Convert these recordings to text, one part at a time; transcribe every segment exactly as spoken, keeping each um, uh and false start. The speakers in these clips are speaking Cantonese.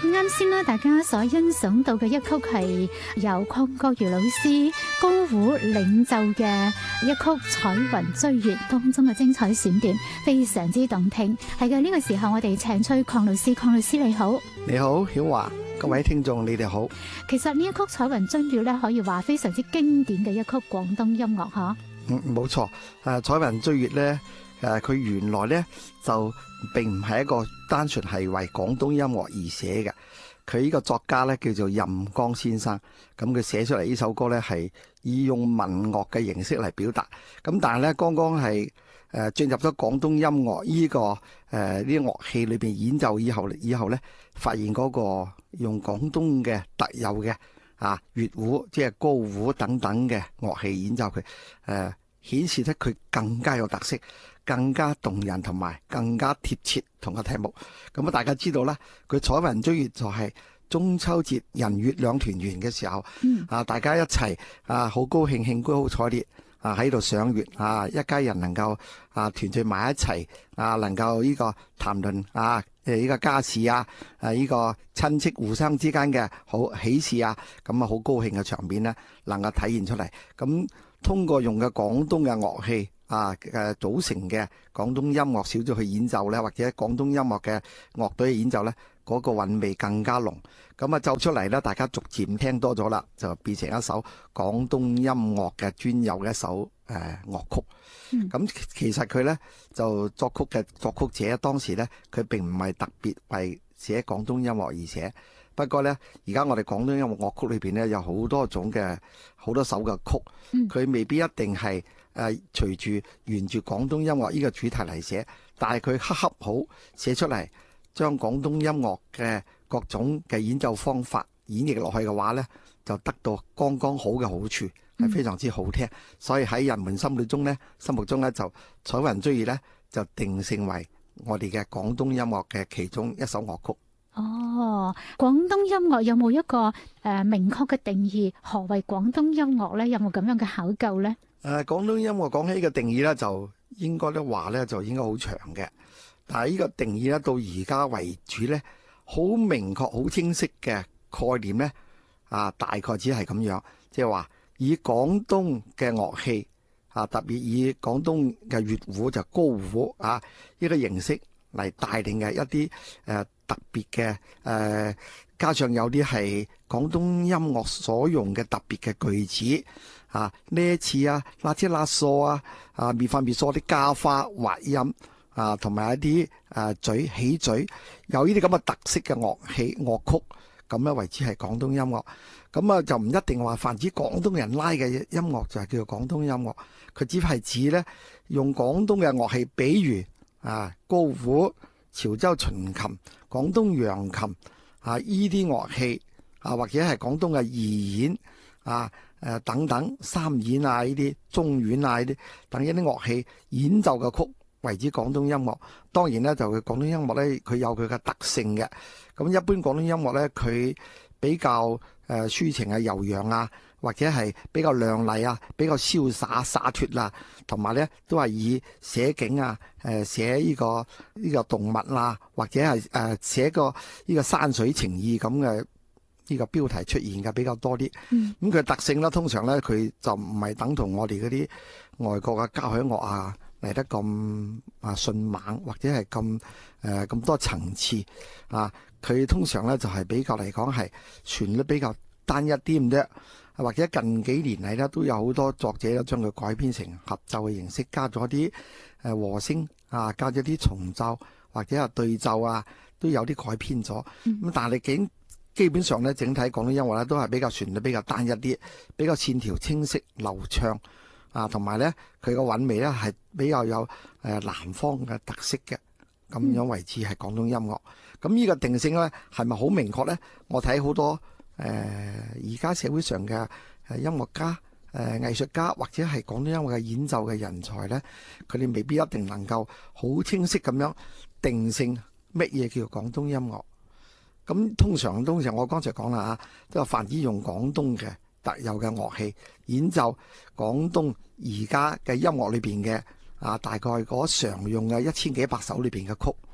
啱先咧，大家所欣賞到嘅一曲係由鄺國儒老師高胡領奏嘅一曲《彩雲追月》當中嘅精彩選段，非常之動聽。係嘅，呢個時候我哋請出鄺老師，鄺老師你好。 你好，曉華，各位聽眾你哋好。 其實呢一曲《彩雲追月》咧，可以話非常之經典嘅一曲廣東音樂嗬。 嗯，冇錯。誒，《彩雲追月》咧，誒，佢原來咧就並唔係一個單純係為廣東音樂而寫嘅。佢呢個作家咧叫做任剛先生，咁佢寫出嚟呢首歌咧係以用民樂嘅形式嚟表達。咁但係咧，剛剛係誒進入咗廣東音樂呢、這個誒呢啲樂器裏邊演奏以後，以後咧發現嗰個用廣東嘅特有嘅啊粵胡，即係高胡等等嘅樂器演奏佢，誒、呃、顯示得佢更加有特色，更加動人，同埋更加貼切同個題目。咁啊，大家知道啦，佢彩雲追月就係中秋節人月兩團圓嘅時候，嗯、啊大家一齊啊好高興，興高采烈啊喺度賞月啊，一家人能夠啊團聚埋一齊啊，能夠呢個談論啊誒呢個家事啊，誒呢個親戚互相之間嘅好喜事啊，咁啊好高興嘅場面呢能夠體現出嚟。咁通過用嘅廣東嘅樂器啊誒組成嘅廣東音樂小組去演奏咧，或者廣東音樂嘅樂隊去演奏咧，嗰、那個韻味更加濃。咁啊奏出嚟咧，大家逐漸聽多咗啦，就變成一首廣東音樂嘅專有嘅一首誒、呃、樂曲。咁、嗯、其實佢咧就作曲嘅作曲者當時咧，佢並唔係特別為寫廣東音樂而寫。不過咧，而家我哋廣東音樂樂曲裏邊咧有好多種嘅好多首嘅曲，佢未必一定係誒隨住沿住廣東音樂呢個主題嚟寫，但係佢恰恰好寫出嚟，將廣東音樂嘅各種嘅演奏方法演繹落去嘅話咧，就得到剛剛好嘅好處，係非常之好聽。嗯、所以喺人們心裏中咧，心目中咧就彩雲追月咧就定性為我哋嘅廣東音樂嘅其中一首樂曲。 哦，廣東音樂有冇一個誒、呃、明確嘅定義？何謂廣東音樂咧？有冇咁樣嘅考究咧？誒、 呃，廣東音樂講起嘅定義咧，就應該咧話咧就應該好長嘅。但係呢個定義咧到而家為主咧，好明確、好清晰嘅概念咧，啊，大概只係咁樣，即係話以廣東嘅樂器啊，特別以廣東嘅粵胡就高胡啊呢個形式嚟帶領嘅一啲誒。呃特別嘅誒，加上有啲係廣東音樂所用嘅特別嘅句子啊，呢一次啊，拉車拉嗦啊，啊，咪發咪嗦啲加花滑音啊，同埋一啲誒嘴起嘴，有呢啲咁嘅特色嘅樂器樂曲，咁樣為之係廣東音樂。咁啊，就唔一定話泛指廣東人拉嘅音樂就係叫做廣東音樂，佢只係指咧用廣東嘅樂器，比如啊高胡、潮州秦琴、廣東揚琴啊，依啲樂器啊，或者係廣東嘅二弦啊、誒等等三弦啊，呢啲中阮啊，呢啲等一啲樂器演奏嘅曲為之廣東音樂。當然咧，就佢廣東音樂咧，佢有佢嘅特性嘅。咁一般廣東音樂咧，佢比較誒抒情啊、悠揚啊，或者係比較亮麗啊、比較瀟灑灑脫啦，同埋咧都係以寫景啊、誒寫呢個呢個動物啦，或者係誒寫個呢個山水情意咁嘅呢個標題出現嘅比較多啲。咁佢嘅特性咧，通常咧佢就唔係等同我哋嗰啲外國嘅交響樂啊嚟得咁啊迅猛，或者係咁誒咁多層次啊。佢通常咧就係比較嚟講係旋律比較單一啲咁啫。或者近幾年嚟咧，都有好多作者咧將佢改編成合奏嘅形式，加咗啲誒和聲啊，加咗啲重奏或者係對奏啊，都有啲改編咗。咁、嗯、但係基基本上咧，整體廣東音樂咧都係比較旋律比較單一啲，比較線條清晰流暢啊，同埋咧佢個韻味咧係比較有誒南方嘅特色嘅，咁樣為之係廣東音樂。咁呢、嗯、個定性咧係咪好明確咧？我睇好多。誒而家社會上嘅誒音樂家、誒、呃、藝術家或者係廣東音樂嘅演奏嘅人才咧，佢哋未必一定能夠好清晰咁樣定性乜嘢叫做廣東音樂。咁通常通常我剛才講啦啊，都係泛指用廣東嘅特有嘅樂器演奏廣東而家嘅音樂裏邊嘅啊，大概嗰常用嘅一千幾百首裏邊嘅曲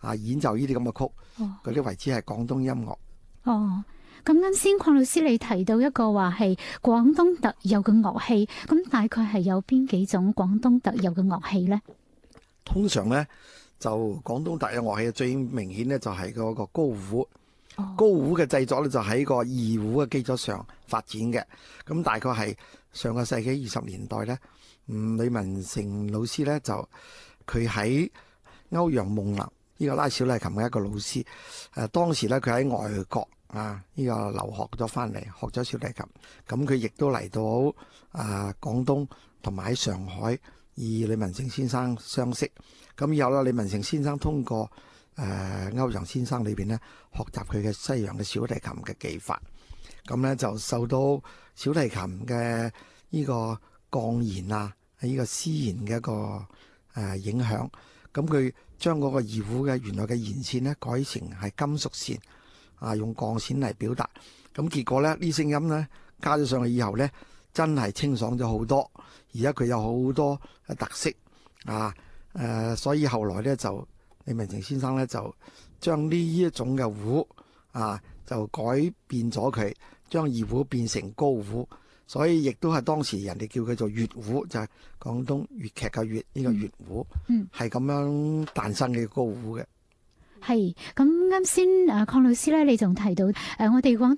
啊演奏呢啲咁嘅曲，嗰啲為之係廣東音樂。 哦，咁啱先鄺老師你提到一個話係廣東特有嘅樂器，咁大概係有邊幾種廣東特有嘅樂器呢？ 通常咧就廣東特有樂器最明顯咧就係嗰個高胡。 哦、 高胡嘅製作咧就喺個二胡嘅基礎上發展嘅。咁大概係上個世紀二十年代咧，嗯，李文成老師咧就佢喺歐陽夢麟呢個拉小提琴嘅一個老師。誒當時咧佢喺外國啊呢個留學咗翻嚟，學咗小提琴。咁佢亦都嚟到啊廣東同埋喺上海，與李文成先生相識。咁以後咧，李文成先生通過誒歐陽先生裏邊咧學習佢嘅西洋嘅小提琴嘅技法，咁咧就受到小提琴嘅呢個鋼弦啊，呢個絲弦嘅一個誒影響。咁佢將嗰個二胡嘅原來嘅弦線咧改成係金屬線啊，用鋼線嚟表達。咁結果咧呢聲音咧加咗上去以後咧，真係清爽咗好多。而家佢有好多特色啊誒，所以後來咧就。李文成先生咧就將呢一種嘅胡啊，就改變咗佢，將二胡變成高胡，所以亦都係當時人哋叫佢做粵胡，就係、是、廣東粵劇嘅粵呢個粵胡，嗯，係咁樣誕生嘅高胡嘅。 係咁啱先誒，鄺老師咧，你仲提到誒、呃，我哋廣